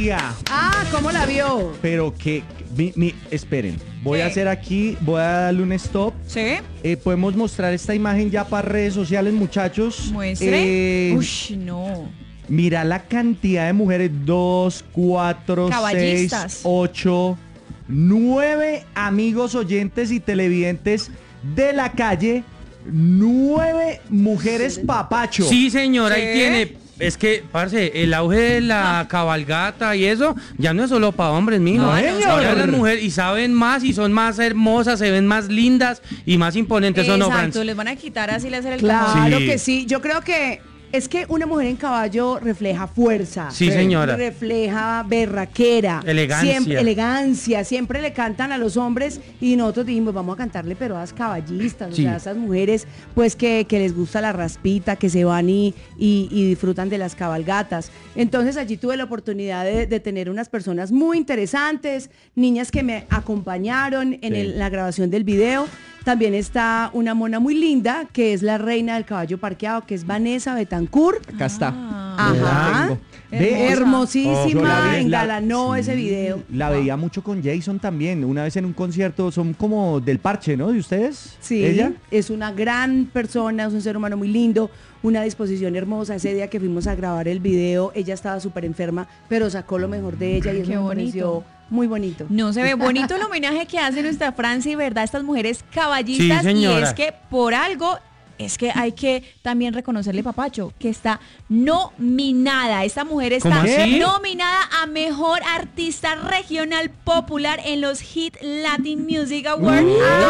Oiga. ¿Cómo la vio? Pero que, esperen, voy a hacer aquí, voy a darle un stop. ¿Sí? Podemos mostrar esta imagen ya para redes sociales, muchachos. Muestre. No. Mira la cantidad de mujeres, 2, 4, 6, Caballistas. 8, 9 amigos oyentes y televidentes de la calle, 9 mujeres papacho. Sí, señora, ¿Sí? ahí tiene. Es que, parce, el auge de la cabalgata y eso, ya no es solo para hombres, mijo. No, señor. Ahora las mujeres y saben más y son más hermosas, se ven más lindas y más imponentes. ¿O no, Exacto, Franz? les van a quitar así le hacer el Claro Sí. que sí. Yo creo que es que una mujer en caballo refleja fuerza. Sí, señora. Refleja berraquera. Elegancia. Siempre, elegancia. Siempre le cantan a los hombres y nosotros dijimos, vamos a cantarle pero a las caballistas, Sí. o sea, a esas mujeres pues que les gusta la raspita, que se van y disfrutan de las cabalgatas. Entonces allí tuve la oportunidad de tener unas personas muy interesantes, niñas que me acompañaron en Sí. la grabación del video. También está una mona muy linda, que es la reina del caballo parqueado, que es Vanessa Betancourt. Acá está. Ajá. La tengo. Ve, Hermosísima, yo la vi, engalanó sí, ese video. La veía mucho con Jason también. Una vez en un concierto, son como del parche, ¿no? ¿De ustedes? Sí, ¿Ella? es una gran persona, es un ser humano muy lindo, una disposición hermosa. Ese día que fuimos a grabar el video, ella estaba súper enferma, pero sacó lo mejor de ella y eso Qué me bonito. pareció muy bonito. No se ve bonito el homenaje que hace nuestra Franci, ¿verdad? Estas mujeres caballistas. Sí, y señora. es que por algo es que hay que también reconocerle, Papacho, que está nominada. Esta mujer está ¿Cómo así? nominada a Mejor Artista Regional Popular en los Hit Latin Music Awards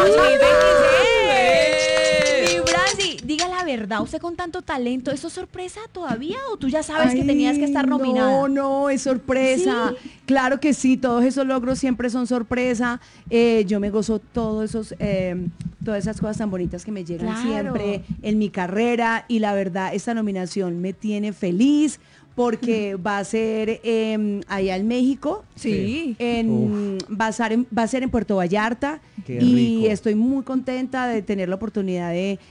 2026. Mi Franci, diga la verdad, usted con tanto talento, ¿eso es sorpresa todavía o tú ya sabes que tenías que estar nominada? No, es sorpresa. ¿Sí? Claro que sí, todos esos logros siempre son sorpresa. Yo me gozo todas esas cosas tan bonitas que me llegan Claro. siempre en mi carrera y la verdad, esta nominación me tiene feliz porque va a ser allá en México. Sí. Va a ser en Puerto Vallarta. Qué y rico. estoy muy contenta de tener la oportunidad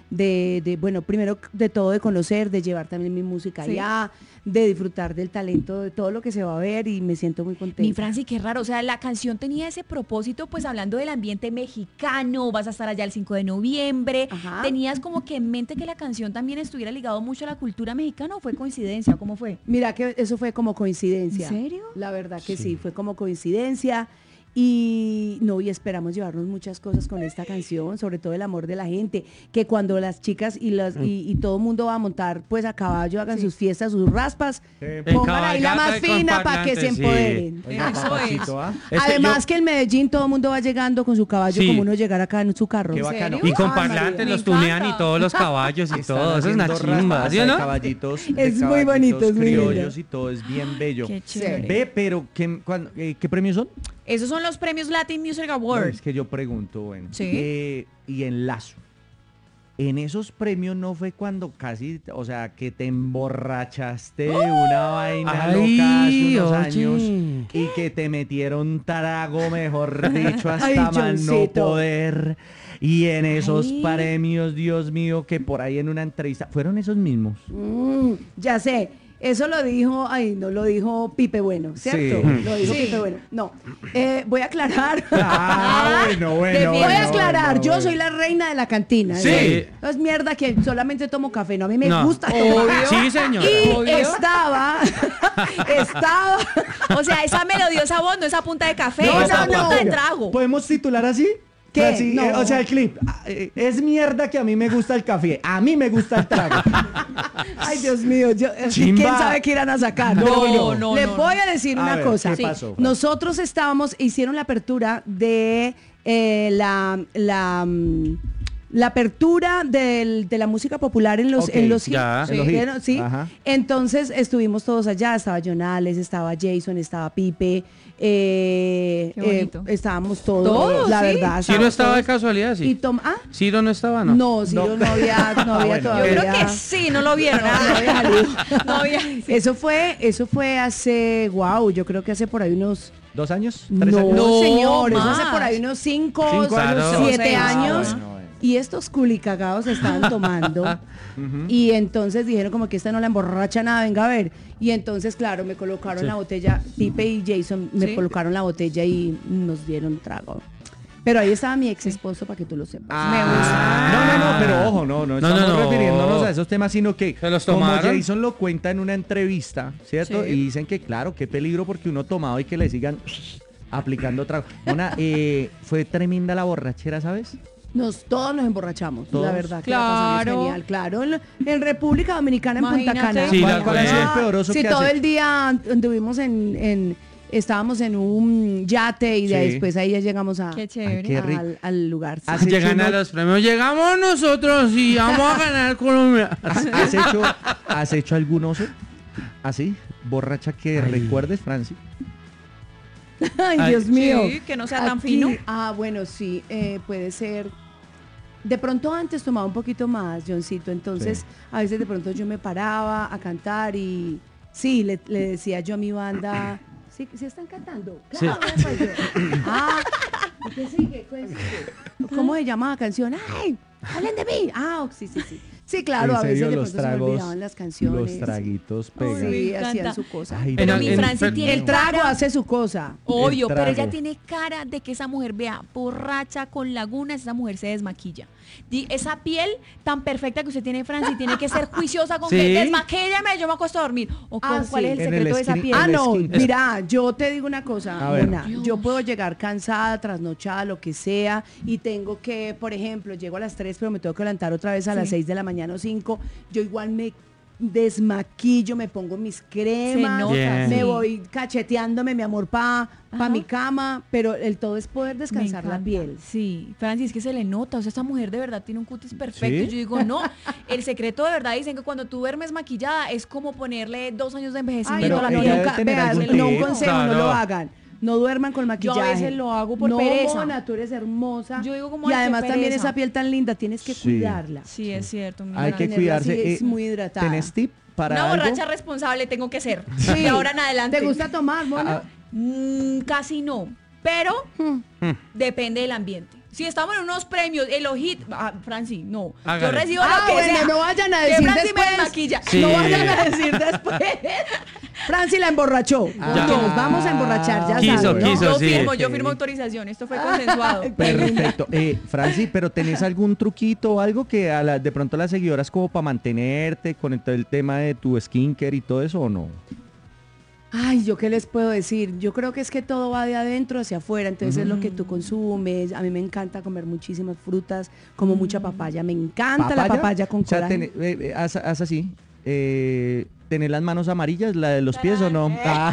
bueno, primero de todo de conocer, de llevar también mi música Sí. allá, de disfrutar del talento, de todo lo que se va a ver y me siento muy contenta. Mi Franci, qué raro, o sea, la canción tenía ese propósito, pues hablando del ambiente mexicano, vas a estar allá el 5 de noviembre, Ajá. ¿tenías como que en mente que la canción también estuviera ligado mucho a la cultura mexicana o fue coincidencia? ¿Cómo fue? Mira que eso fue como coincidencia. ¿En serio? La verdad que sí, fue como coincidencia. Y esperamos llevarnos muchas cosas con esta canción, sobre todo el amor de la gente, que cuando las chicas y todo el mundo va a montar pues a caballo, hagan sus fiestas, sus raspas, pongan ahí la más cabalgata y con fina para que se parlantes, sí. empoderen. Oiga, Eso papacito, ¿ah? Es que Además yo- que en Medellín todo el mundo va llegando con su caballo Sí. como uno llegar acá en su carro. Qué bacano. serio? Y con Ay, parlantes María. los Me tunean encanta. y todos los caballos y Están todo. Eso es una haciendo chimba, raspas ¿sí o de no? caballitos, Es muy bonito, es muy criollos lindo. y todo es bien bello. Qué chévere. Ve, pero ¿qué premios son? Esos son los premios Latin Music No, Awards. es que yo pregunto, bueno. Sí. Y en Lazo. En esos premios no fue cuando casi, o sea, que te emborrachaste de una vaina Ay, loca hace unos oye. años y que te metieron trago, mejor dicho, Ay, hasta más no Johncito. poder. Y en esos Ay. premios, Dios mío, que por ahí en una entrevista, fueron esos mismos. Ya sé, eso lo dijo, no lo dijo Pipe Bueno, ¿cierto? Sí. Lo dijo Sí. Pipe Bueno. No, voy a aclarar. Bueno, Voy a aclarar, yo soy la reina de la cantina. Sí. ¿eh? No es mierda que solamente tomo café, no, a mí me No. gusta tomar. Sí, señora. Y Obvio. estaba, O sea, esa melodiosa voz no es a punta de café, No, es a no, punta no. de trago. ¿Podemos titular así? ¿Qué? Así, No. o sea, el clip. Es mierda que a mí me gusta el café. A mí me gusta el trago. Ay, Dios mío, Chimba. ¿quién sabe qué irán a sacar? No, Pero no, le no. voy a decir A una ver, cosa. ¿qué pasó, Fran? Nosotros hicieron la apertura de la apertura de la música popular en los Ok, en los hits. ya. En los hits. ¿Vieron? Sí. Ajá. Entonces estuvimos todos allá, estaba Jonales, estaba Jason, estaba Pipe, bonito. estábamos todos, ¿Todos? la ¿Sí? verdad. Ciro estábamos estaba de todos. casualidad, Y sí. Ciro no estaba, ¿no? No, Ciro no había bueno. todavía. Yo creo que sí, no lo vieron. No había salido. No había- Eso fue hace, yo creo que hace por ahí unos... 2 años? 3 No, años? No, señor, eso más. hace por ahí unos 5, Cinco años, 7 seis. años. Ah, bueno. y estos culicagados estaban tomando y entonces dijeron como que esta no la emborracha nada, venga a ver. Y entonces, claro, me colocaron la botella, Pipe y Jason me colocaron la botella y nos dieron trago. Pero ahí estaba mi ex esposo para que tú lo sepas. No, pero ojo, no estamos refiriéndonos a esos temas, sino que ¿Se los como tomaron? Jason lo cuenta en una entrevista, ¿cierto? Sí. Y dicen que claro, qué peligro porque uno tomado y que le sigan aplicando trago. Fue tremenda la borrachera, ¿sabes? Todos nos emborrachamos, ¿Todos? la verdad. Que la pasamos Claro. genial, claro. En República Dominicana, en Punta Imagínate. Cana. Sí, ¿Cuál ha sido el peor oso Sí, que todo hace? el día anduvimos estábamos en un yate y de ahí Sí. después ahí ya llegamos Qué chévere. qué rico. al lugar. sí. ¿Has hecho Llegan a uno- los premios, llegamos nosotros y vamos a ganar Colombia. ¿Has hecho algún oso? ¿Así? ¿Borracha que Ay. recuerdes, Franci? Ay, Ay, Dios mío. Sí, que no sea tan Aquí- fino. Bueno, sí, puede ser. De pronto antes tomaba un poquito más, Johncito, entonces Sí. a veces de pronto yo me paraba a cantar y sí, le decía yo a mi banda, sí están cantando. Sí. Claro, pues yo. ¿Y qué sigue? ¿Qué sigue? ¿Cómo se llama la canción? ¡Ay! ¡Hablen de mí! Sí. Sí, claro, En a veces serio, de los pronto se me tragos, olvidaban las canciones. los traguitos Sí, pegan. me hacían encanta. su cosa. Ay, Pero no, mi en- Franci tiene El trago cara- hace su cosa. Obvio, El pero ella trago. tiene cara de que esa mujer, vea, borracha, con lagunas, esa mujer se desmaquilla. Esa piel tan perfecta que usted tiene, Franci, tiene que ser juiciosa con Sí. que desmaquíllame, yo me acuesto a dormir. ¿O Ah, cuál sí. es el En el secreto de esa skin- piel? el No, skin. mira, yo te digo una cosa, A ver. Mona, Dios. yo puedo llegar cansada, trasnochada, lo que sea, y tengo que, por ejemplo, llego a las 3, pero me tengo que levantar otra vez a las 6 de la mañana o 5, yo igual me desmaquillo, me pongo mis cremas, nota, Bien. me sí. voy cacheteándome, mi amor, pa Ajá. mi cama, pero el todo es poder Me descansar la encanta. piel. Sí, Francis, es que se le nota, o sea, esta mujer de verdad tiene un cutis perfecto. ¿Sí? Yo digo, no, el secreto de verdad dicen que cuando tú duermes maquillada es como ponerle 2 años de Ay, envejecimiento Pero a la ella piel. debe tener vean, algún no, un tip. consejo, no Claro. lo hagan. No duerman con maquillaje. Yo a veces lo hago por no, pereza. Mona, tú eres hermosa. Yo digo como, y ay, qué además también pereza. esa piel tan linda, tienes que Sí. cuidarla. Sí, es cierto. mi Hay que Francis. tenerla así, cuidarse. es muy hidratada. ¿Tenés tip para Una algo? borracha responsable tengo que ser. Sí. De ahora en adelante. ¿Te gusta tomar, Mona? Ah, Casi no, pero Hmm. depende del ambiente. Si estamos en unos premios, el ojito, Franci, no. Hágale. Yo recibo lo que bueno, sea. no vayan a Que decir Franci después. me maquilla. Sí. No vayan a decir después. Franci la emborrachó. Ah. Nos vamos a emborrachar, ya Quiso, saben, ¿no? quiso. Yo sí. firmo, Ok. yo firmo autorización. Esto fue consensuado. Perfecto. Franci, ¿pero tenés algún truquito o algo que de pronto las seguidoras como para mantenerte con todo el tema de tu skincare y todo eso o no? Ay, ¿yo qué les puedo decir? Yo creo que es que todo va de adentro hacia afuera, entonces es lo que tú consumes. A mí me encanta comer muchísimas frutas, como mucha papaya. Me encanta la papaya con O sea, colágeno. haz así. ¿Tenés las manos amarillas, la de los pies o no? A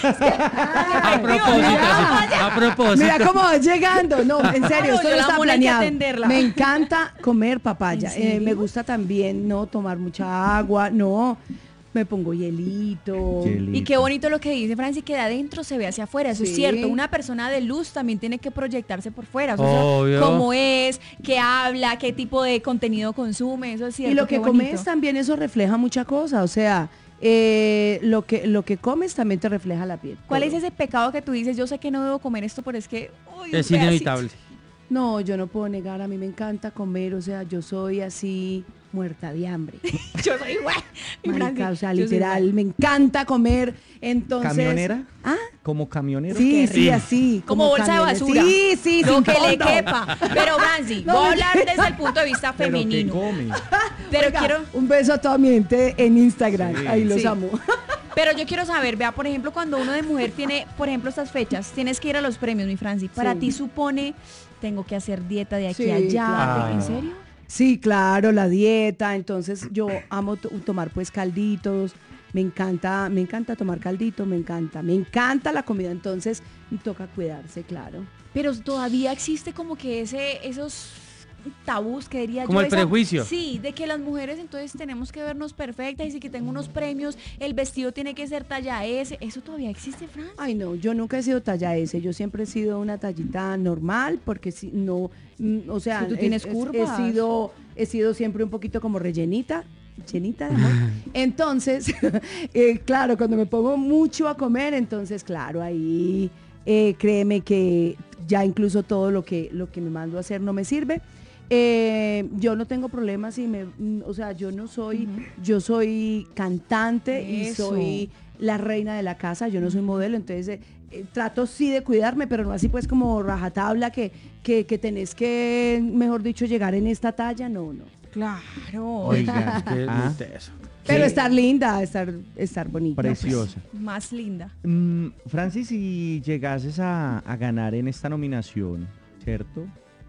propósito, sí, a propósito. Mira cómo va llegando. No, en serio, Claro, esto yo no la está mona hay que planeado. atenderla. Me encanta comer papaya. ¿En serio? Me gusta también no tomar mucha agua. No, me pongo hielito. Y qué bonito lo que dice Franci, que de adentro se ve hacia afuera, eso Sí. es cierto. Una persona de luz también tiene que proyectarse por fuera, o sea, Obvio. cómo es, qué habla, qué tipo de contenido consume, eso es cierto. Y lo qué que bonito. comes también eso refleja mucha cosa. O sea, lo que comes también te refleja la piel. ¿Cuál todo. es ese pecado que tú dices, yo sé que no debo comer esto, pero es que... uy, un Es pedacito"? inevitable. No, yo no puedo negar, a mí me encanta comer, o sea, yo soy así muerta de hambre. Yo soy igual. mi Marica, Franci, o sea, yo soy literal, igual. me encanta comer, entonces... ¿Camionera? ¿Ah? ¿Como camionera? Sí, Qué sí, rico. así. Como bolsa de camiones. basura. Sí, sí, Lo sin que le fondo. quepa. Pero Franci, No, voy a me- hablar desde el punto de vista ¿Pero qué femenino. come? Pero Oiga, quiero... un beso a toda mi gente en Instagram, Sí. ahí los Sí. amo. Pero yo quiero saber, vea, por ejemplo, cuando uno de mujer tiene, por ejemplo, estas fechas, tienes que ir a los premios, mi Franci. Para Sí. ti supone, tengo que hacer dieta de aquí Sí, a allá. claro. ¿En serio? Sí, claro, la dieta, entonces yo amo tomar pues calditos, me encanta tomar caldito, me encanta la comida, entonces toca cuidarse, claro. Pero todavía existe como que esos tabús que diría Como yo. el prejuicio. Sí, de que las mujeres entonces tenemos que vernos perfectas y si que tengo unos premios, el vestido tiene que ser talla S. ¿Eso todavía existe, Fran? Ay, no, yo nunca he sido talla S, yo siempre he sido una tallita normal, porque si no, o sea, Si tú tienes curvas. he sido siempre un poquito como llenita de amor. Entonces, claro, cuando me pongo mucho a comer, entonces, claro, ahí créeme que ya incluso todo lo que me mando a hacer no me sirve. Yo no tengo problemas o sea, yo soy cantante y Eso. soy la reina de la casa, yo no soy modelo, entonces trato sí de cuidarme, pero no así pues como rajatabla que tenés que, mejor dicho, llegar en esta talla, no. Claro. Oiga, qué Ah. eso. Pero Sí. estar linda, estar bonita. Preciosa. Más linda. Francis, si llegases a ganar en esta nominación, ¿cierto?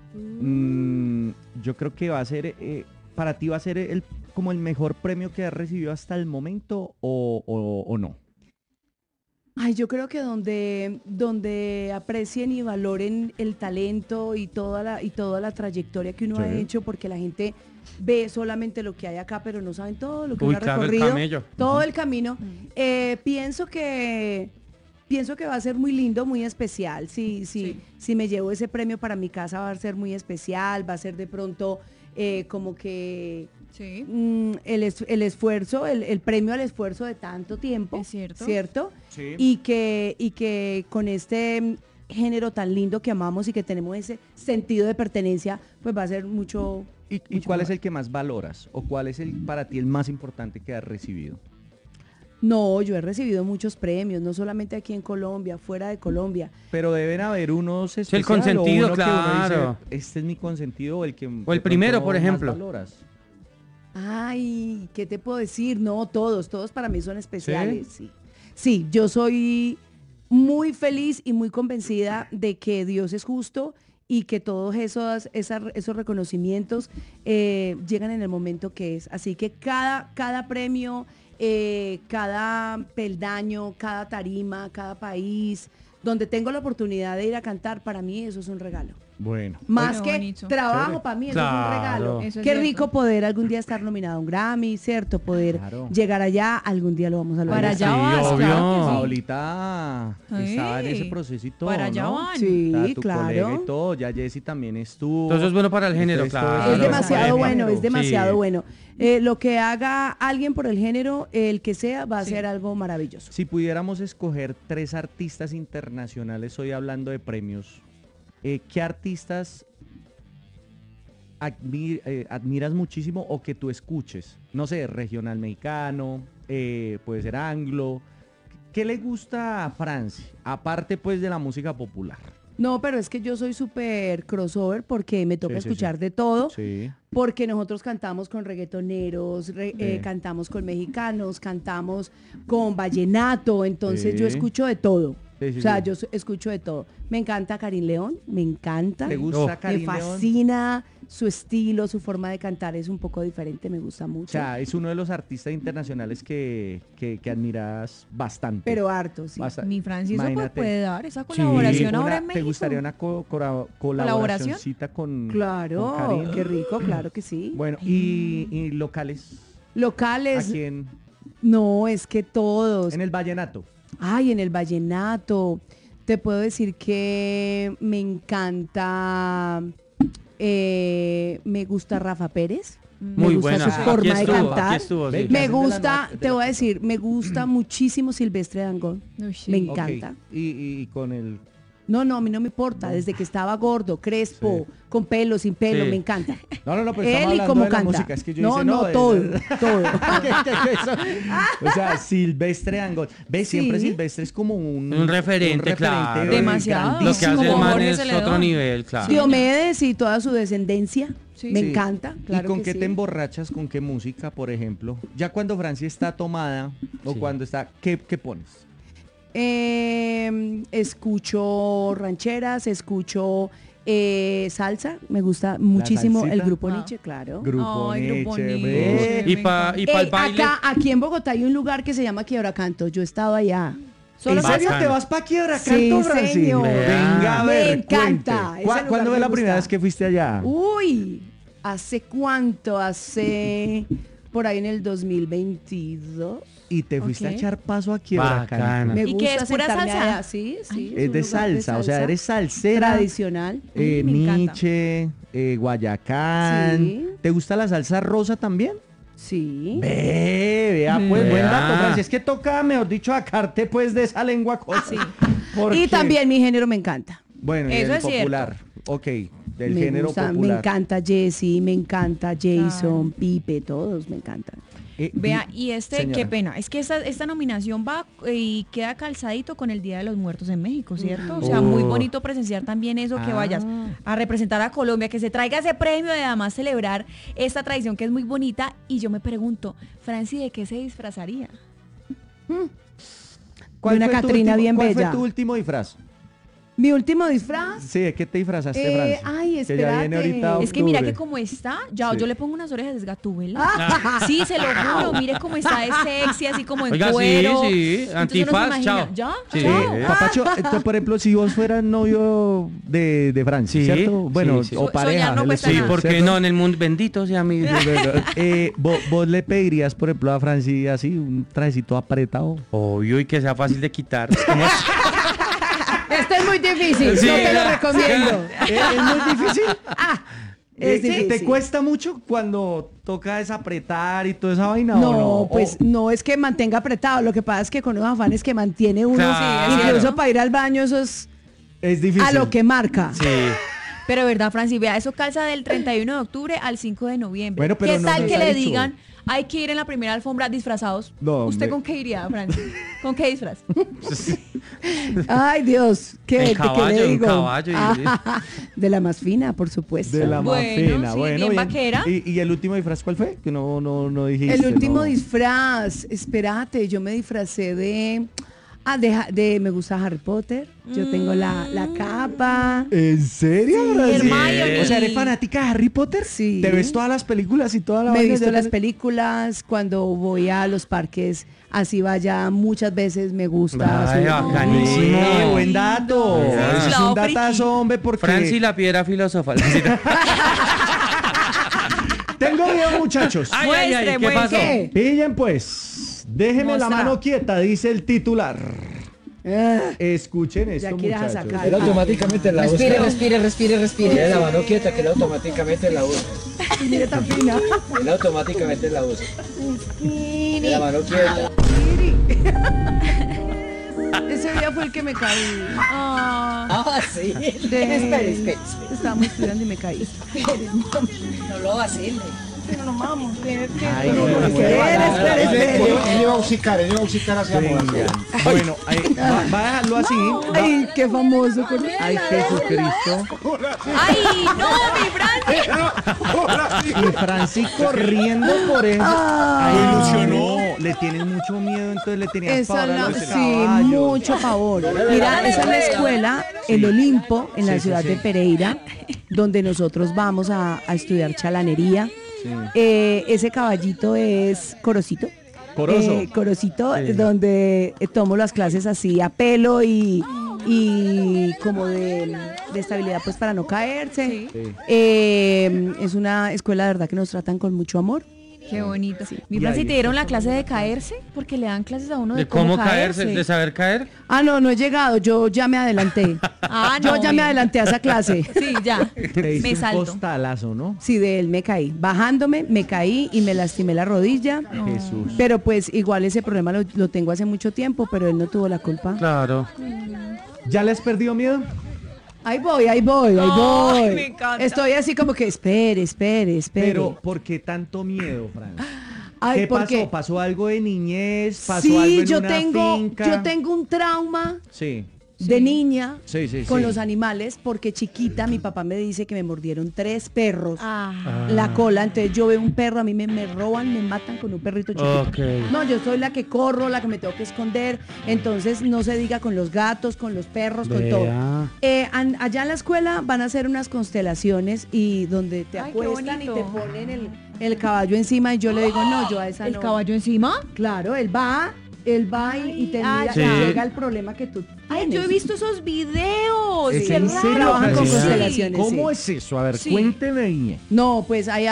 Yo creo que va a ser, para ti va a ser como el mejor premio que has recibido hasta el momento o no. Ay, yo creo que donde aprecien y valoren el talento y toda la trayectoria que uno ha Sí. hecho, porque la gente ve solamente lo que hay acá, pero no saben todo lo que Uy, uno ha claro, el recorrido, camello. todo el camino. Pienso que va a ser muy lindo, muy especial. Si me llevo ese premio para mi casa va a ser muy especial, va a ser de pronto como que Sí. el esfuerzo, el premio al esfuerzo de tanto tiempo, Es cierto. ¿cierto? Sí. Y que con este género tan lindo que amamos y que tenemos ese sentido de pertenencia, pues va a ser mucho. ¿Y mucho cuál es mejor. el que más valoras? ¿O cuál es para ti el más importante que has recibido? No, yo he recibido muchos premios, no solamente aquí en Colombia, fuera de Colombia. Pero deben haber unos el especiales. consentido, o uno que uno dice, claro. este es mi consentido o el que O el primero, por ejemplo. valoras. Ay, ¿qué te puedo decir? No, todos para mí son especiales, sí. Sí, yo soy muy feliz y muy convencida de que Dios es justo y que todos esos reconocimientos llegan en el momento que es. Así que cada premio, cada peldaño, cada tarima, cada país, donde tengo la oportunidad de ir a cantar, para mí eso es un regalo. Bueno. Más Qué que bonito. trabajo, Chévere. para mí eso Claro. es un regalo. Eso es Qué cierto. rico poder algún día estar nominado a un Grammy, ¿cierto? Poder Claro. llegar allá, algún día lo vamos a lograr. Para allá Sí, vas, obvio. claro que sí. Paulita estaba en ese Sí. proceso y todo, Para allá ¿no? van. Sí, O sea, tu colega claro. y todo, ya Jessy también estuvo. Entonces es bueno para el género, Entonces, todo claro. eso Es demasiado para el bueno, género. es demasiado Sí. bueno. Lo que haga alguien por el género, el que sea, va a Sí. ser algo maravilloso. Si pudiéramos escoger 3 artistas internacionales, hoy hablando de premios, ¿qué artistas admiras muchísimo o que tú escuches? No sé, regional mexicano, puede ser anglo. ¿Qué le gusta a Francia? Aparte pues de la música popular. No, pero es que yo soy súper crossover porque me toca Sí, sí, escuchar sí. de todo. Sí. Porque nosotros cantamos con reggaetoneros, Sí. cantamos con mexicanos, cantamos con vallenato, entonces Sí. yo escucho de todo. Sí, sí, O sea, sí. yo escucho de todo. Me encanta Karin León, me encanta. ¿Te gusta Me Karin León? fascina su estilo, su forma de cantar es un poco diferente, me gusta O mucho. sea, es uno de los artistas internacionales que admiras bastante. Pero harto, sí. Basta- Mi Francis pues, Imagínate. puede dar esa colaboración Una- ahora en ¿Te México. gustaría una colaboracióncita con Claro, con Karin? qué rico, claro que sí. Bueno, y locales, ¿a Locales, quién? no, es que todos. En el vallenato. Ay, en el vallenato. Te puedo decir que me encanta, me gusta Rafa Pérez. Muy me gusta buena. su Aquí forma de estuvo, cantar. aquí estuvo, sí. Ve, Me Hacen de la gusta, noche, de te la voy a tarde. decir, me gusta muchísimo Silvestre Dangond. Uy, sí. Me Ok, encanta. Y con el... No, a mí no me importa. Desde que estaba gordo, crespo, Sí. con pelo, sin pelo, Sí. me encanta. No, pero Él estamos y hablando cómo de la canta. música. Es que yo No, hice, no, todo. ¿Qué es eso? O sea, Silvestre Dangond. ¿Ves? Siempre Sí. Silvestre es como Un referente, claro. Demasiado. Lo que Como hace el man Jorge es Celedón. otro nivel, claro. Diomedes y toda su descendencia. Sí. Me Sí. encanta. Claro ¿Y con que qué sí. te emborrachas? ¿Con qué música, por ejemplo? Ya cuando Francia está tomada o Sí. cuando está... ¿Qué pones? Escucho rancheras, escucho salsa, me gusta muchísimo el salsita. grupo Ah. Nietzsche, claro. Grupo Ay, Grupo Nietzsche, Nietzsche. ve. Y para Ey, el baile. aquí en Bogotá hay un lugar que se llama Quiebra Canto, yo he estado allá. ¿En serio Bacano. te vas para Quiebra Sí, Canto, Francis? señor. Venga, a Me ver, encanta, cuente. ese lugar ¿Cuándo fue me la primera gusta. vez que fuiste allá? Uy, ¿hace cuánto? Hace por ahí en el 2022. Y te fuiste a Ok. echar paso a Quiebra Bacana. Canto. Me ¿Y gusta qué es, pura sentarme salsa? allá. Sí, sí. Es un de lugar salsa, o sea, eres salsera. tradicional. Me encanta. Nietzsche, Guayacán. Sí. ¿Te gusta la salsa rosa también? Sí. Vea, pues Vea. buen dato, Francis. Es que toca, mejor dicho, sacarte pues de esa lengua cosa. Sí. Porque- Y también mi género me encanta. Bueno, y Eso el es cierto. popular. Ok. del Me género gusta, popular. me encanta Jessie, me encanta Jason, Pipe, todos me encantan. Vea, y qué señora. pena, es que esta nominación va y queda calzadito con el Día de los Muertos en México, ¿cierto? O sea, muy bonito presenciar también eso, que vayas a representar a Colombia, que se traiga ese premio de además celebrar esta tradición que es muy bonita. Y yo me pregunto, Franci, ¿de qué se disfrazaría? ¿Cuál una fue tu Catrina último- bien ¿Cuál bella. fue tu último disfraz? Mi último disfraz. Sí, ¿de qué te disfrazaste, Franci? Ay, Que ya viene espérate. ahorita Es que mira octubre. que como está, ya Sí. yo le pongo unas orejas de Gatúbela. Sí, se lo juro, mire cómo está de sexy, así como en Oiga, sí, cuero. sí, Entonces uno se antifaz, imagina, chao. ¿Ya? Sí. Chao. Papacho, entonces, por ejemplo, si vos fueras novio de Franci, Sí, ¿cierto? Bueno, sí, sí. o pareja. Soñar no el cuesta Sí, estudio, nada. porque ¿cierto? no, en el mundo, bendito sea mi Dios. ¿Vos le pedirías, por ejemplo, a Franci así, un trajecito apretado? Obvio, y que sea fácil de quitar. ¿Cómo es? Esto es muy difícil, Sí, no te lo ya. recomiendo. ¿Es muy difícil? Es ¿Te difícil. cuesta mucho cuando toca desapretar y toda esa vaina? No, ¿o no? pues no es que mantenga apretado, lo que pasa es que con unos afanes que mantiene uno, Claro. incluso para ir al baño, eso es Es difícil. a lo que marca. Sí. Pero verdad, Francis, vea, eso calza del 31 de octubre al 5 de noviembre. Bueno, pero ¿Qué no tal nos que ha le dicho. digan, hay que ir en la primera alfombra disfrazados? No, ¿Usted hombre. con qué iría, Francis? ¿Con qué disfraz? Ay, Dios, ¿qué, En ¿de qué caballo, le en digo? caballo, De la más fina, por supuesto. De la más Bueno, fina. sí, Bueno, bien vaquera. ¿Y el último disfraz cuál fue? Que no dijiste. El último no. disfraz, espérate, yo me disfracé me gusta Harry Potter, yo tengo la capa. ¿En serio, Sí, Franci? Hermione. O sea, ¿eres fanática de Harry Potter? Sí. ¿Te ves todas las películas y toda la Me he vaina? visto ¿Ya las te- películas, cuando voy a los parques, así vaya muchas veces, me gusta. Ay, soy- bacanísimo. Sí, buen dato. Sí, Eso es claro, un datazo, hombre, porque... Franci, la piedra filosofal. Tengo miedo, muchachos. Ay, ay, ay, ¿qué Muestre, pasó? ¿Qué? Pillen, pues. Déjeme la Mostra. mano quieta, dice el titular. Ah, Escuchen esto, ya quieras muchachos. sacar. Él automáticamente la usa. Respire. Tiene la mano quieta que él automáticamente la usa. Mire tan fina. Él automáticamente la usa. Tiene la mano quieta. Ese día fue el que me caí. Ah, Sí. Espere. Estábamos estudiando y me caí. No lo hace. Ay, Espere. Él iba a musicar hacia venga. abajo. Bueno, va a dejarlo así. Ay, qué famoso. Ay, Jesucristo. ¡Ay, no, mi Francis! Y Franci corriendo por eso. Ay, ilusionó. Le tienen mucho miedo, entonces le tenías Esa pavor a la, los sí, caballos. mucho favor. Mira, esa es la escuela, el Olimpo, en la ciudad de Pereira, donde nosotros vamos a estudiar chalanería. Sí. Ese caballito es Corocito. Corozo. Corocito, Sí. donde tomo las clases así a pelo y como de estabilidad, pues para no caerse. Sí. Es una escuela de verdad que nos tratan con mucho amor. Qué bonito. Mi Y Francis, ahí ¿te dieron la clase de caerse? Porque le dan clases a uno de, ¿De cómo caerse? ¿De saber caer? Ah, no he llegado, yo ya me adelanté. Ah, Yo no, ya me bien. adelanté a esa clase. Sí, ya. Te diste Me un salto. costalazo, ¿no? Sí, de él me caí. Bajándome, me caí y me lastimé la rodilla. Jesús. Pero pues igual ese problema lo tengo hace mucho tiempo, pero él no tuvo la culpa. Claro. ¿Ya les perdió miedo? Ahí voy. Ay, me encanta. Estoy así como que espere. Pero, ¿por qué tanto miedo, Fran? Ay, ¿Qué porque pasó? ¿Pasó algo de niñez? ¿Pasó sí, algo en yo una tengo finca? un trauma Sí. de niña Sí, sí, con sí. los animales porque chiquita mi papá me dice que me mordieron 3 perros. Ah. La cola, entonces yo veo un perro, a mí me roban, me matan con un perrito chiquito. Ok. No, yo soy la que corro, la que me tengo que esconder, entonces no se diga con los gatos, con los perros, con Vea. todo. Allá en la escuela van a hacer unas constelaciones y donde te Ay, qué acuestan y te bonito. ponen el caballo encima y yo le digo, no, yo a esa ¿El no. caballo encima? Claro, él va y te Ay, mira Sí. y llega el problema que tú Ay, tienes. yo he visto esos videos. ¿Es Qué en raro. serio, Trabajan con Francisca? constelaciones, ¿Cómo sí. es eso? A ver, Sí. cuénteme, niña. No, pues allá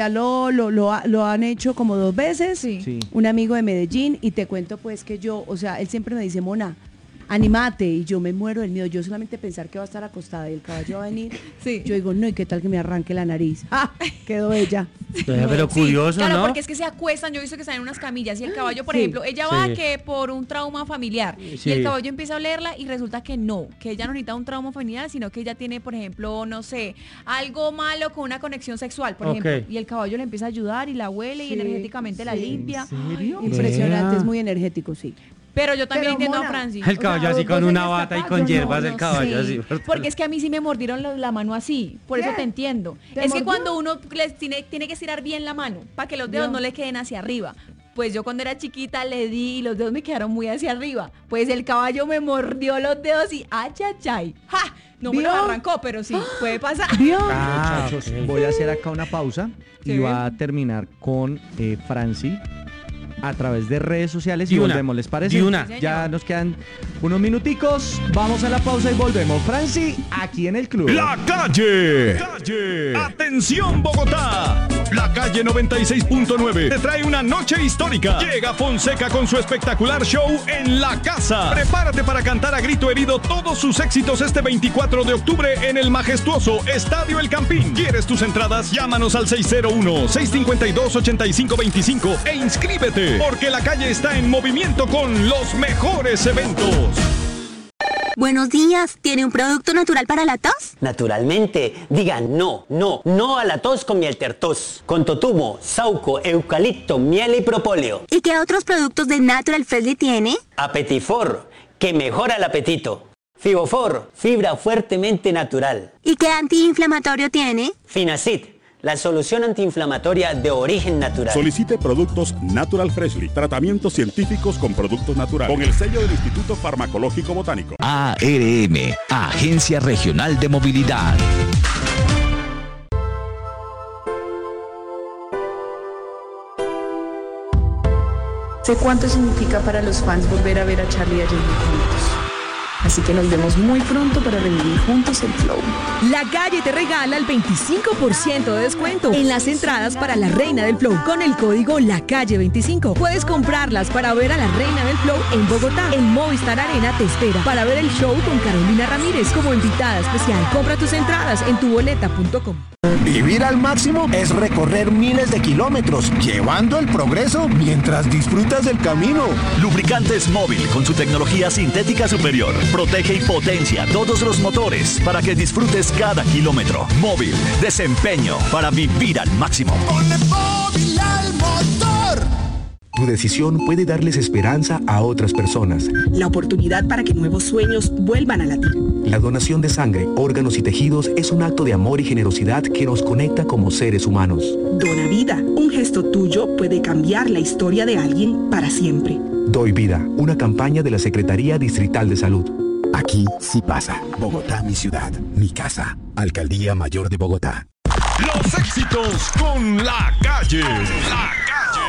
lo han hecho como 2 veces. Sí. Sí. Un amigo de Medellín y te cuento pues que yo, o sea, él siempre me dice, Mona, animate, y yo me muero del miedo. Yo solamente pensar que va a estar acostada y el caballo va a venir, Sí. yo digo, no, ¿y qué tal que me arranque la nariz? ¡Ah! Quedó ella. Pero Sí, curioso, claro, ¿no? porque es que se acuestan, yo he visto que están en unas camillas y el caballo, por Sí. ejemplo, ella va Sí. que por un trauma familiar Sí. y el caballo empieza a olerla y resulta que no, que ella no necesita un trauma familiar, sino que ella tiene, por ejemplo, no sé, algo malo con una conexión sexual, por Ok. ejemplo, y el caballo le empieza a ayudar y la huele y Sí, energéticamente la sí. limpia. ¿En serio? Impresionante, Vea. es muy energético, sí. Pero yo también Pero, entiendo Mona, a Francis. El caballo así con una bata y con hierbas, el caballo Sí, así. porque es que a mí sí me mordieron la mano así, por eso ¿Qué? te entiendo. ¿Te Es que mordió? cuando uno tiene que estirar bien la mano, para que los dedos Yo. no le queden hacia arriba. Pues yo cuando era chiquita le di y los dedos me quedaron muy hacia arriba. Pues el caballo me mordió los dedos y ¡ay, ay, ay! ¡Ja! No me ¿Vio? los arrancó, pero sí, puede pasar. ¿Vio? Muchachos, ok. voy a hacer acá una pausa y Sí. va a terminar con Franci a través de redes sociales y De una, volvemos, ¿les parece? de una. Sí, Ya señor. nos quedan unos minuticos, vamos a la pausa y volvemos. Franci, aquí en el club. La calle. Atención Bogotá. La calle 96.9 te trae una noche histórica. Llega Fonseca con su espectacular show en la casa. Prepárate para cantar a grito herido todos sus éxitos este 24 de octubre en el majestuoso Estadio El Campín. ¿Quieres tus entradas? Llámanos al 601-652-8525 e inscríbete, porque la calle está en movimiento con los mejores eventos. Buenos días, ¿tiene un producto natural para la tos? Naturalmente, digan no a la tos con miel tertos, con totumo, sauco, eucalipto, miel y propóleo. ¿Y qué otros productos de Natural Freshly tiene? Apetifor, que mejora el apetito. Fibofor, fibra fuertemente natural. ¿Y qué antiinflamatorio tiene? Finacid, la solución antiinflamatoria de origen natural. Solicite productos Natural Freshly, tratamientos científicos con productos naturales, con el sello del Instituto Farmacológico Botánico. ARM, Agencia Regional de Movilidad. Sé cuánto significa para los fans volver a ver a Charlie y a Jamie juntos. Así que nos vemos muy pronto para revivir juntos el flow. La Calle te regala el 25% de descuento en las entradas para la Reina del Flow con el código LACALLE25. Puedes comprarlas para ver a la Reina del Flow en Bogotá. El Movistar Arena te espera para ver el show con Carolina Ramírez como invitada especial. Compra tus entradas en tuboleta.com. Vivir al máximo es recorrer miles de kilómetros, llevando el progreso mientras disfrutas del camino. Lubricantes Móvil con su tecnología sintética superior. Protege y potencia todos los motores para que disfrutes cada kilómetro. Móvil, desempeño para vivir al máximo. ¡Ponle Móvil al motor! Tu decisión puede darles esperanza a otras personas. La oportunidad para que nuevos sueños vuelvan a latir. La donación de sangre, órganos y tejidos es un acto de amor y generosidad que nos conecta como seres humanos. Dona vida. Un gesto tuyo puede cambiar la historia de alguien para siempre. Doy Vida, una campaña de la Secretaría Distrital de Salud. Aquí sí pasa. Bogotá, mi ciudad, mi casa. Alcaldía Mayor de Bogotá. Los éxitos con La Calle. La Calle.